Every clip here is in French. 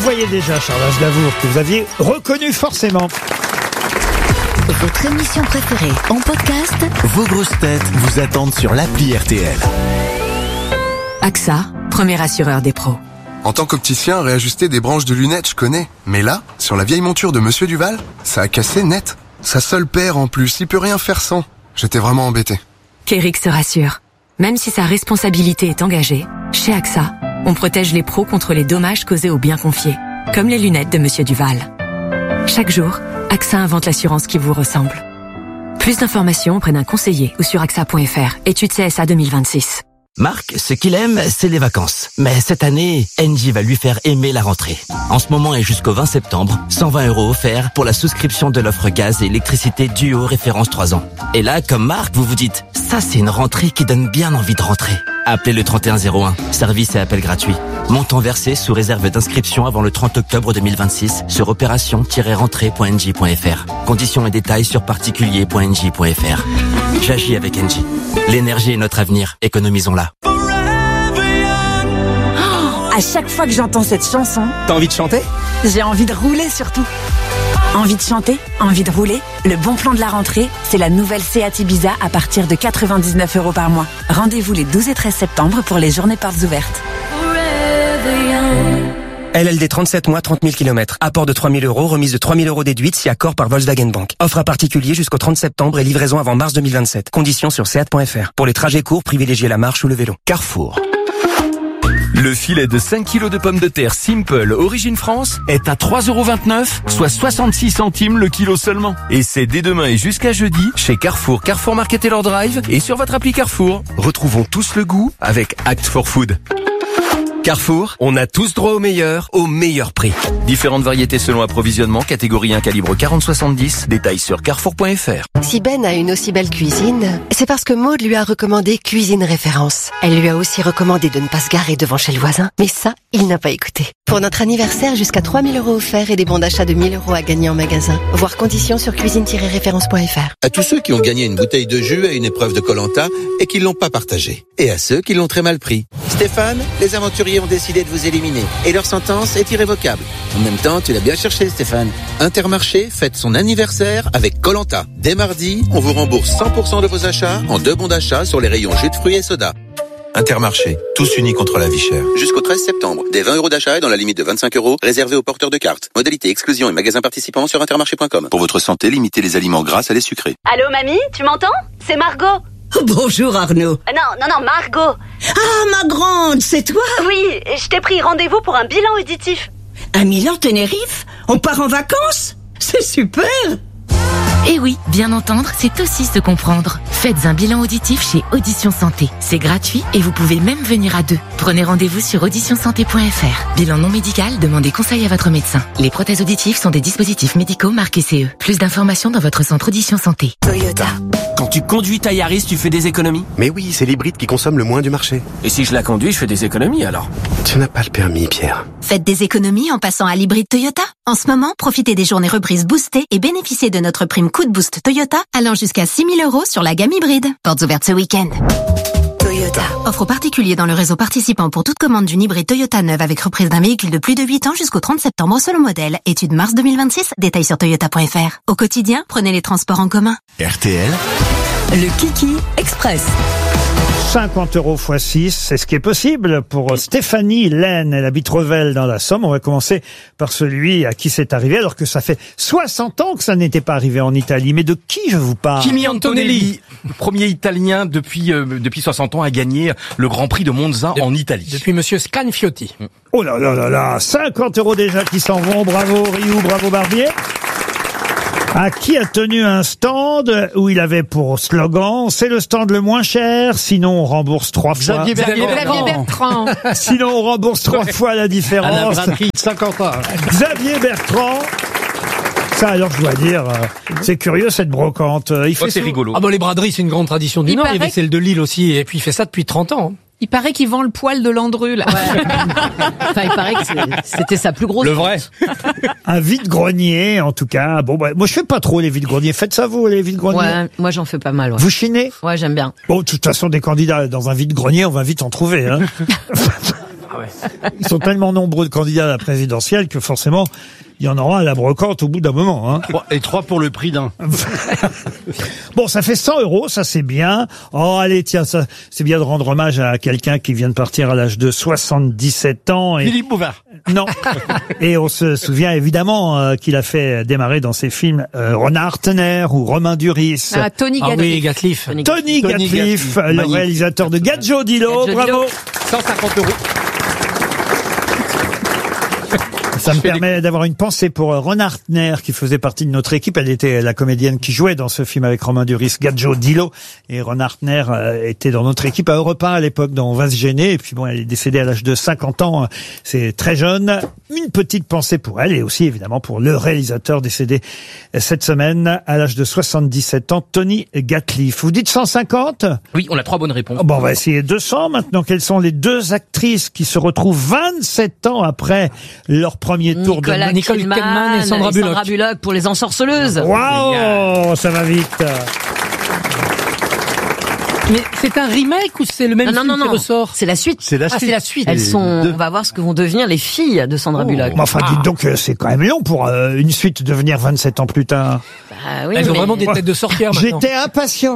voyez déjà Charles Aznavour, que vous aviez reconnu forcément. Votre émission préférée en podcast, Vos grosses têtes vous attendent sur l'appli RTL. AXA, premier assureur des pros. En tant qu'opticien, réajuster des branches de lunettes, je connais. Mais là, sur la vieille monture de Monsieur Duval, ça a cassé net. Sa seule paire en plus, il peut rien faire sans. J'étais vraiment embêté. Kéric se rassure. Même si sa responsabilité est engagée, chez AXA, on protège les pros contre les dommages causés aux biens confiés, comme les lunettes de Monsieur Duval. Chaque jour, AXA invente l'assurance qui vous ressemble. Plus d'informations auprès d'un conseiller ou sur AXA.fr. Étude CSA 2026. Marc, ce qu'il aime, c'est les vacances. Mais cette année, Engie va lui faire aimer la rentrée. En ce moment et jusqu'au 20 septembre, 120 € offerts pour la souscription de l'offre gaz et électricité Duo référence 3 ans. Et là, comme Marc, vous vous dites, ça c'est une rentrée qui donne bien envie de rentrer. Appelez le 3101, service et appel gratuit. Montant versé sous réserve d'inscription avant le 30 octobre 2026 sur opération-rentrée.engie.fr. Conditions et détails sur particulier.engie.fr. J'agis avec Engie. L'énergie est notre avenir, économisons-la. À chaque fois que j'entends cette chanson, T'as envie de chanter ? j'ai envie de rouler surtout. Envie de chanter, envie de rouler. Le bon plan de la rentrée, c'est la nouvelle Seat Ibiza à partir de 99 € par mois. Rendez-vous les 12 et 13 septembre pour les journées portes ouvertes. LLD 37 mois, 30 000 km. Apport de 3 000 €, remise de 3 000 € déduite si accord par Volkswagen Bank. Offre à particulier jusqu'au 30 septembre et livraison avant mars 2027. Conditions sur seat.fr. Pour les trajets courts, privilégiez la marche ou le vélo. Carrefour. Le filet de 5 kg de pommes de terre Simple Origine France est à 3,29 €, soit 66 centimes le kilo seulement. Et c'est dès demain et jusqu'à jeudi chez Carrefour, Carrefour Market et leur Drive et sur votre appli Carrefour. Retrouvons tous le goût avec Act for Food. Carrefour, on a tous droit au meilleur prix. Différentes variétés selon approvisionnement, catégorie 1 calibre 40-70, détails sur carrefour.fr. Si Ben a une aussi belle cuisine, c'est parce que Maude lui a recommandé Cuisine Référence. Elle lui a aussi recommandé de ne pas se garer devant chez le voisin, mais ça, il n'a pas écouté. Pour notre anniversaire, jusqu'à 3 000 € offerts et des bons d'achat de 1 000 € à gagner en magasin. Voir conditions sur cuisine-référence.fr. À tous ceux qui ont gagné une bouteille de jus à une épreuve de Koh-Lanta et qui l'ont pas partagée. Et à ceux qui l'ont très mal pris. Stéphane, les aventuriers ont décidé de vous éliminer et leur sentence est irrévocable. En même temps, tu l'as bien cherché, Stéphane. Intermarché fête son anniversaire avec Koh-Lanta. Dès mardi, on vous rembourse 100% de vos achats en 2 bons d'achat sur les rayons jus de fruits et soda. Intermarché, tous unis contre la vie chère. Jusqu'au 13 septembre, des 20 € d'achat et dans la limite de 25 € réservés aux porteurs de cartes. Modalité exclusion et magasins participants sur intermarché.com. Pour votre santé, limitez les aliments gras à les sucrés. Allô, mamie, tu m'entends? C'est Margot. Bonjour Arnaud. Non, Margot. Ah, ma grande, c'est toi? Oui, je t'ai pris rendez-vous pour un bilan auditif. À Milan, Tenerife? On part en vacances? C'est super! Et oui, bien entendre, c'est aussi se comprendre. Faites un bilan auditif chez Audition Santé. C'est gratuit et vous pouvez même venir à 2. Prenez rendez-vous sur auditionsanté.fr. Bilan non médical, demandez conseil à votre médecin. Les prothèses auditives sont des dispositifs médicaux marqués CE. Plus d'informations dans votre centre Audition Santé. Toyota. Quand tu conduis ta Yaris, tu fais des économies? Mais oui, c'est l'hybride qui consomme le moins du marché. Et si je la conduis, je fais des économies alors? Tu n'as pas le permis, Pierre. Faites des économies en passant à l'hybride Toyota. En ce moment, profitez des journées reprises boostées et bénéficiez de notre prime coup de boost Toyota allant jusqu'à 6 000 € sur la gamme hybride. Portes ouvertes ce week-end. Toyota. Offre aux particuliers dans le réseau participant pour toute commande d'une hybride Toyota neuve avec reprise d'un véhicule de plus de 8 ans jusqu'au 30 septembre selon modèle. Étude mars 2026, détails sur toyota.fr. Au quotidien, prenez les transports en commun. RTL. Le Kiki Express. 50 € x 6, c'est ce qui est possible pour Stéphanie Laine. Elle habite Revel dans la Somme. On va commencer par celui à qui c'est arrivé, alors que ça fait 60 ans que ça n'était pas arrivé en Italie. Mais de qui je vous parle? Kimi Antonelli, le premier Italien depuis 60 ans à gagner le Grand Prix de Monza en Italie. Depuis Monsieur Scanfiotti. Oh là là là là, 50 € déjà qui s'en vont. Bravo Rioux, bravo Barbier. À qui a tenu un stand où il avait pour slogan « C'est le stand le moins cher, sinon on rembourse 3 fois ». Xavier Bertrand. Sinon on rembourse 3 fois la différence. À la braderie de 50 ans. Xavier Bertrand. Ça, alors, je dois dire, c'est curieux, cette brocante. C'est rigolo. Ah bon, les braderies, c'est une grande tradition du Nord. Il y avait celle de Lille aussi, et puis il fait ça depuis 30 ans. Il paraît qu'il vend le poil de Landru, là. Ouais. Enfin, il paraît que c'était sa plus grosse. Le vrai. Un vide-grenier, en tout cas. Bon, bah, moi, je fais pas trop les vides-greniers. Faites ça, vous, les vides-greniers? Ouais, moi, j'en fais pas mal, ouais. Vous chinez? Ouais, j'aime bien. Bon, de toute façon, des candidats dans un vide-grenier, on va vite en trouver, hein. Ils sont tellement nombreux de candidats à la présidentielle que forcément, il y en aura à la brocante au bout d'un moment. Hein. Et 3 pour le prix d'un. Bon, ça fait 100 €, ça c'est bien. Oh, allez, tiens, ça, c'est bien de rendre hommage à quelqu'un qui vient de partir à l'âge de 77 ans. Et... Philippe Bouvard. Non. Et on se souvient évidemment qu'il a fait démarrer dans ses films Renard Artner ou Romain Duris. Ah, Tony Gatliff. Tony Gatliff, le réalisateur de Gadjo Dilo. Bravo. 150 €. Ça me permet d'avoir une pensée pour Renard Artner qui faisait partie de notre équipe. Elle était la comédienne qui jouait dans ce film avec Romain Duris, Gadjo Dilo. Et Renard Artner était dans notre équipe à Europe 1 à l'époque, dans On va se gêner. Et puis bon, elle est décédée à l'âge de 50 ans. C'est très jeune. Une petite pensée pour elle et aussi évidemment pour le réalisateur décédé cette semaine à l'âge de 77 ans, Tony Gatliff. Vous dites 150 ? Oui, on a 3 bonnes réponses. Bon, on va essayer 200 maintenant. Quelles sont les 2 actrices qui se retrouvent 27 ans après leur premier tour de Nicole Kidman et Sandra Bullock pour Les Ensorceleuses. Waouh, ça va vite. Mais c'est un remake ou c'est le même film qui ressort? C'est la suite. C'est la suite. C'est la suite. Elles sont, on va voir ce que vont devenir les filles de Sandra Bullock. Mais enfin, dites donc, c'est quand même long pour une suite devenir 27 ans plus tard. Bah, oui, elles ont vraiment des têtes de sorcières maintenant. J'étais impatient.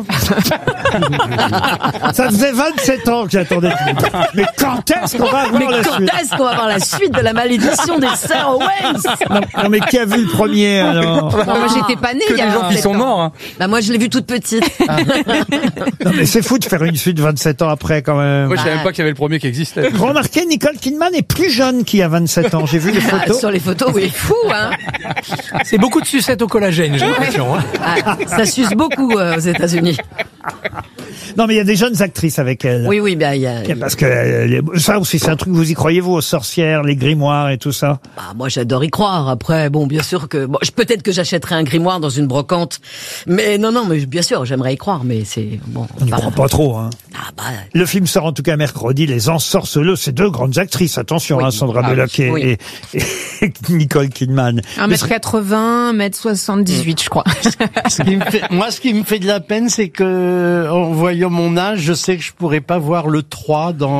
Ça faisait 27 ans que j'attendais. Mais quand est-ce qu'on va avoir la suite? Quand est-ce qu'on va avoir la suite de la malédiction des sœurs Owens? Non, mais qui a vu le premier, alors? Moi, j'étais pas née. Que des gens qui sont morts, hein. Bah, moi, je l'ai vu toute petite. Non, mais c'est fou de faire une suite 27 ans après, quand même. Moi, je savais même pas qu'il y avait le premier qui existait. Remarquez, Nicole Kidman est plus jeune qu'il y a 27 ans. J'ai vu les photos. Sur les photos, oui. Fou, hein. C'est beaucoup de sucettes au collagène, j'ai l'impression. Hein. Ah, ça suce beaucoup aux États-Unis. Non, mais il y a des jeunes actrices avec elle. Oui, bah, il y a... Parce que ça aussi, c'est un truc, vous y croyez, vous, aux sorcières, les grimoires et tout ça? Bah, moi, j'adore y croire. Après, bon, bien sûr que, bon, peut-être que j'achèterais un grimoire dans une brocante. Mais non, mais bien sûr, j'aimerais y croire, mais c'est, bon. On n'y croit pas trop, hein. Ah, bah. Le film sort en tout cas mercredi, Les Ensorceleuses, c'est 2 grandes actrices, attention, hein, Sandra Bullock et Nicole Kidman. 1m80, 1m78, je crois. Ce qui me fait de la peine, c'est que, en voyant mon âge, je sais que je pourrais pas voir le 3 dans... On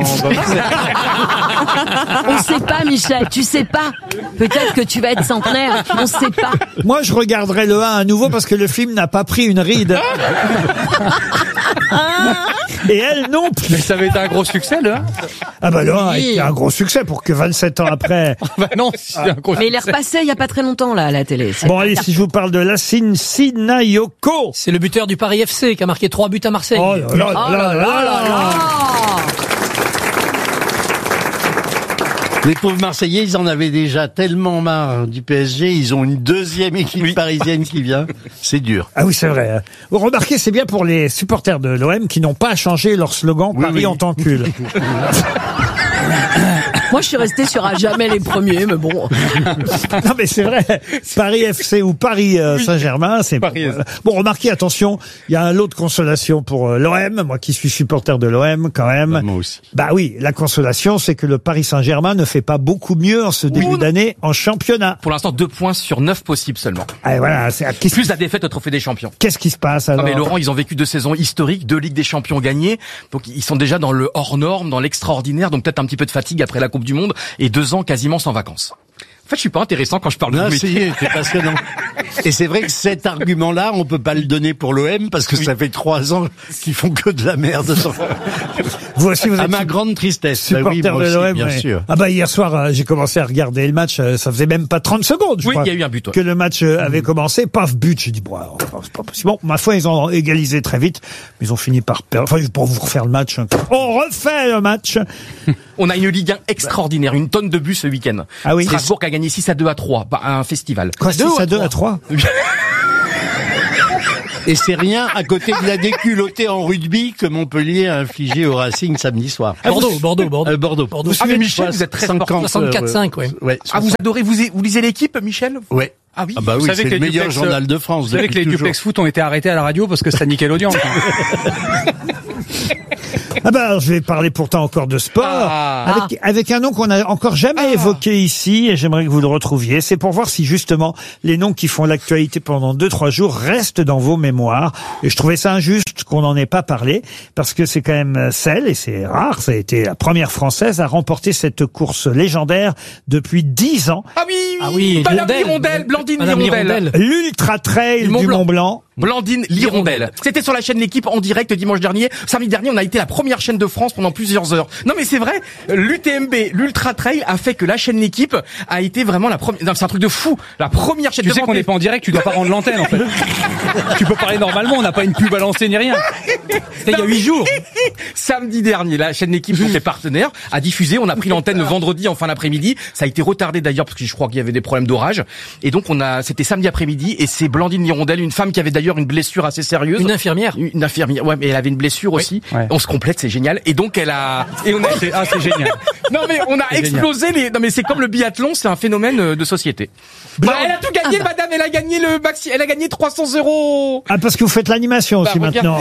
sait pas, Michel, tu sais pas. Peut-être que tu vas être centenaire, on sait pas. Moi, je regarderai le 1 à nouveau parce que le film n'a pas pris une ride. Et elle non plus. Mais ça avait été un gros succès, le 1. Ah bah là, a été un gros succès pour que 27 ans après... Bah non, c'est un gros succès. Mais il est repassé il y a pas très longtemps, là, à la télé. Bon, allez, si je vous parle de Lacine Sinayoko. C'est le buteur du Paris FC qui a marqué 3 buts à Marseille. Oh là là là là. Les pauvres Marseillais, ils en avaient déjà tellement marre du PSG, ils ont une deuxième équipe parisienne qui vient. C'est dur. Ah oui, c'est vrai. Vous remarquez, c'est bien pour les supporters de l'OM qui n'ont pas changé leur slogan Paris en t'encule. Moi, je suis resté sur à jamais les premiers, mais bon. Non, mais c'est vrai. Paris FC ou Paris Saint-Germain, c'est bon. Remarquez, attention, il y a un lot de consolation pour l'OM. Moi, qui suis supporter de l'OM, quand même. Bah, moi aussi. Bah oui, la consolation, c'est que le Paris Saint-Germain ne fait pas beaucoup mieux en ce début d'année en championnat. Pour l'instant, 2 points sur 9 possibles seulement. Ah, voilà, plus la défaite au Trophée des Champions. Qu'est-ce qui se passe alors? Non, mais Laurent, ils ont vécu 2 saisons historiques, 2 Ligues des Champions gagnées, donc ils sont déjà dans le hors norme, dans l'extraordinaire, donc peut-être un petit peu de fatigue après la Coupe du Monde et 2 ans quasiment sans vacances. En fait, je suis pas intéressant quand je parle de mon métier. C'est passionnant. Et c'est vrai que cet argument-là, on peut pas le donner pour l'OM parce que ça fait 3 ans qu'ils font que de la merde. Vous aussi, vous êtes à ma grande tristesse. Supporter bah oui, de l'OM, bien sûr. Ah bah hier soir, j'ai commencé à regarder le match. Ça faisait même pas 30 secondes. Je crois, il y a eu un but. Ouais. Que le match avait commencé, paf, but. J'ai dit bon, alors, c'est pas possible. Bon, ma foi, ils ont égalisé très vite, mais ils ont fini par perdre. Enfin, pour vous refaire le match. On refait le match. On a une Ligue 1 extraordinaire, une tonne de buts ce week-end. Ah oui. Strasbourg a gagné 6-2 à 3, un festival. Quoi, 6-2 à 3? Et c'est rien à côté de la déculottée en rugby que Montpellier a infligé au Racing samedi soir. Bordeaux. Ah mais Michel, vous êtes très sportif. 64-5, ouais. Ah, vous adorez, vous lisez l'équipe, Michel? Ouais. Ah oui. Ah bah oui, c'est le meilleur journal de France. Vous savez que les duplex foot ont été arrêtés à la radio parce que ça niquait l'audience. Ah bah alors, je vais parler pourtant encore de sport, avec un nom qu'on n'a encore jamais évoqué ici, et j'aimerais que vous le retrouviez. C'est pour voir si justement les noms qui font l'actualité pendant 2-3 jours restent dans vos mémoires. Et je trouvais ça injuste qu'on n'en ait pas parlé, parce que c'est quand même celle, et c'est rare, ça a été la première Française à remporter cette course légendaire depuis 10 ans. Ah oui, Madame Hirondelle, Blandine Hirondelle. L'Ultra Trail du Mont Blanc. Blandine Hirondelle. C'était sur la chaîne L'Équipe en direct dimanche dernier. Samedi dernier, on a été la première chaîne de France pendant plusieurs heures. Non mais c'est vrai, l'UTMB, l'Ultra Trail a fait que la chaîne L'Équipe a été vraiment la première. Non, c'est un truc de fou. La première chaîne. Tu sais qu'on n'est pas en direct, tu dois pas rendre l'antenne en fait. Tu peux parler normalement, on n'a pas une pub à lancer ni rien. C'était il y a 8 jours. Samedi dernier, la chaîne L'Équipe, dont est partenaire, a diffusé. On a pris l'antenne le vendredi en fin d'après-midi. Ça a été retardé d'ailleurs parce que je crois qu'il y avait des problèmes d'orage. Et donc c'était samedi après-midi et c'est Blandine Hirondelle, une femme qui avait d'ailleurs une blessure assez sérieuse. Une infirmière. Une infirmière. Ouais, mais elle avait une blessure aussi. Ouais. On se complète, c'est génial. Et donc elle a. Et on a. c'est génial. Non mais on a explosé les. Non mais c'est comme le biathlon, c'est un phénomène de société. Bah, elle a tout gagné, madame. Elle a gagné le maxi. Elle a gagné 300 €. Ah parce que vous faites l'animation aussi maintenant.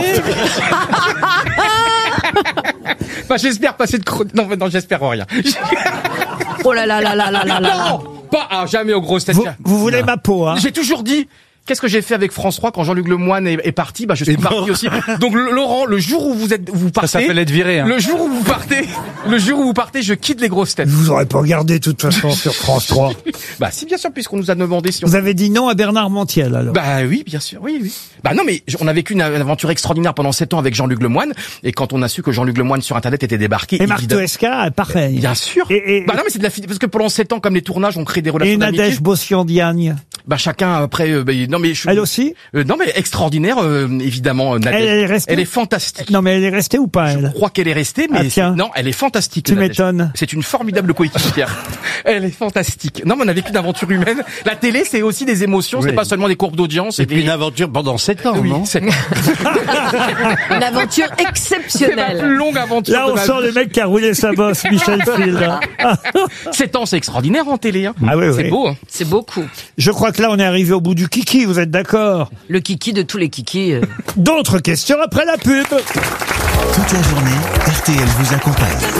Bah j'espère passer de. Non, j'espère rien. Oh là là là là là là là. Non, pas jamais aux grosses têtes. Vous voulez ma peau, hein? J'ai toujours dit. Qu'est-ce que j'ai fait avec France 3 quand Jean-Luc Lemoyne est parti? Bah, je suis parti aussi. Donc, Laurent, le jour où vous partez. Ça s'appelle être viré, hein. Le jour où vous partez, je quitte les grosses têtes. Je vous aurais pas regardé, de toute façon, sur France 3. Bah, si, bien sûr, puisqu'on nous a demandé si on... Vous avez dit non à Bernard Montiel, alors? Bah, oui, bien sûr, oui. Bah, non, mais on a vécu une aventure extraordinaire pendant 7 ans avec Jean-Luc Lemoyne. Et quand on a su que Jean-Luc Lemoyne sur Internet était débarqué. Et Marc Toesca, pareil. Bien sûr. Bah, non, mais c'est parce que pendant 7 ans, comme les tournages, on crée des relations d'amitié. Et Nadège Bossian-Diagne. Bah, chacun après, non, mais Elle aussi? Non mais extraordinaire évidemment Nadège. Elle est restée. Elle est fantastique. Non mais elle est restée ou pas elle? Je crois qu'elle est restée mais non, elle est fantastique. Tu m'étonnes. C'est une formidable coéquipière. Elle est fantastique. Non mais on a vécu une aventure humaine. La télé c'est aussi des émotions, c'est pas seulement des courbes d'audience. Et puis une aventure pendant 7 ans, non? 7 ans. Une aventure exceptionnelle. C'est la plus longue aventure. Là on sent le mec qui a roulé sa bosse, Michel Field. 7 ans c'est extraordinaire en télé. Hein. Ah oui, c'est beau. Hein. C'est beaucoup. Je crois que là on est arrivé au bout du kiki, vous êtes d'accord? Le kiki de tous les kikis. D'autres questions après la pub. Toute la journée, RTL vous accompagne.